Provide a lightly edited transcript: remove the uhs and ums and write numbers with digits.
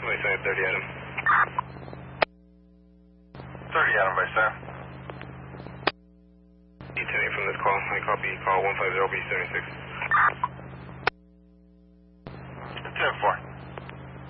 27 30 Adam. 30 Adam, by sir. D10 from this call. I copy call 150B76.